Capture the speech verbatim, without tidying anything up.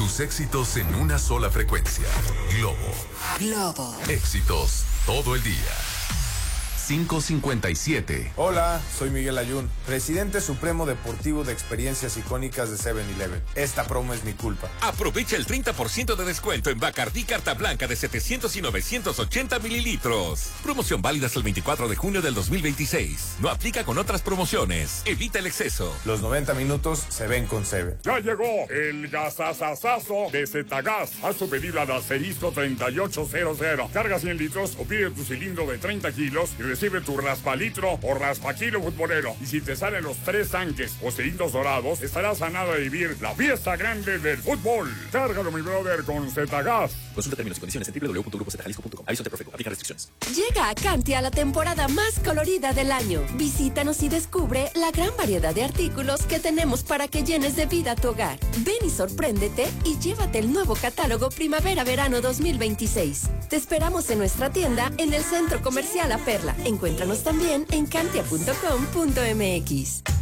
Tus éxitos en una sola frecuencia. Globo. Globo. Éxitos todo el día. cinco cincuenta y siete. Hola, soy Miguel Ayun, presidente supremo deportivo de experiencias icónicas de seven eleven. Esta promo es mi culpa. Aprovecha el treinta por ciento de descuento en Bacardí Carta Blanca de setecientos y novecientos ochenta mililitros. Promoción válida hasta el veinticuatro de junio del dos mil veintiséis. No aplica con otras promociones. Evita el exceso. Los noventa minutos se ven con Seven. Ya llegó el gasasasazo de Zetagas. Haz tu pedido al asterisco treinta y ocho cero cero. Carga cien litros o pide tu cilindro de treinta kilos y recibe tu raspalitro o raspakilo futbolero. Y si te salen los tres tanques o cilindros dorados, estarás a nada de vivir la fiesta grande del fútbol. Cárgalo, mi brother, con Zetagas. Consulta términos y condiciones en doble u doble u punto grupo zeta jalisco punto com. Aviso de Profeco. Aplica restricciones. Llega a Cantia la temporada más colorida del año. Visítanos y descubre la gran variedad de artículos que tenemos para que llenes de vida tu hogar. Ven y sorpréndete y llévate el nuevo catálogo Primavera-Verano dos mil veintiséis. Te esperamos en nuestra tienda en el Centro Comercial La Perla. Encuéntranos también en cantia punto com punto m x.